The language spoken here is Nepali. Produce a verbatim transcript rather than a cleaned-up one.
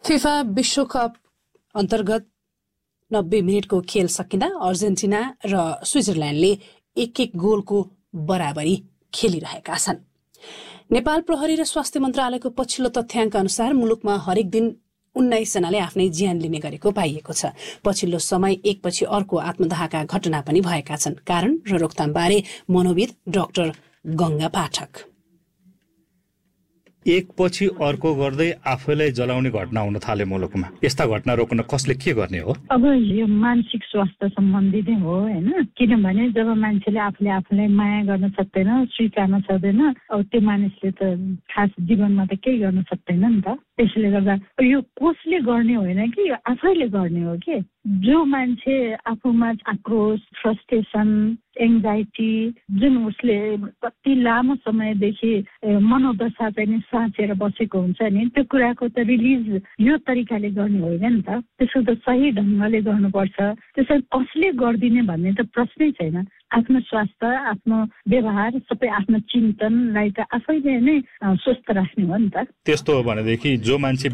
फिफा विश्वकप अन्तर्गत नब्बे मिनटको खेल सकिँदा अर्जेन्टिना र स्विजरल्यान्डले एक एक गोलको बराबरी खेलिरहेका छन्। नेपाल प्रहरी र स्वास्थ्य मन्त्रालयको पछिल्लो तथ्याङ्क अनुसार मुलुकमा हरेक दिन उन्नाइस जनाले आफ्नै ज्यान लिने गरेको पाइएको छ। पछिल्लो समय एकपछि अर्को आत्मदाहका घटना पनि भएका छन्। कारण र रोकथामबारे मनोविद डाक्टर गंगा पाठक। एक पछि अर्को गर्दै आफैलाई जलाउने घटना हुन थाले मुलुकमा। यस्ता घटना रोक्न कसले के गर्ने हो? अब यो मानसिक स्वास्थ्य सम्बन्धी नै हो हैन। किनभने जब मान्छेले आफूले आफूलाई माया गर्न सक्दैन, स्वीकार्न सक्दैन, अब त्यो मानिसले त खास जीवनमा त केही गर्न सक्दैन नि त। त्यसले गर्दा यो कसले गर्ने होइन कि यो आफैले गर्ने हो कि। जो मान्छे आफूमा आक्रोश, फ्रस्ट्रेसन, एङ्जाइटी जुन उसले कति लामो समयदेखि मनोदशा चाहिँ साँचेर बसेको हुन्छ नि, त्यो कुराको त रिलिज यो तरिकाले गर्ने होइन नि त। त्यसको त सही ढङ्गले गर्नुपर्छ। त्यसरी कसले गरिदिने भन्ने त प्रश्नै छैन। आफ्नो स्वास्थ्य, आफ्नो व्यवहार, सबै आफ्नो चिन्तनलाई त आफैले नै स्वस्थ राख्ने हो नि त। त्यस्तो हो भनेदेखि जो मान्छे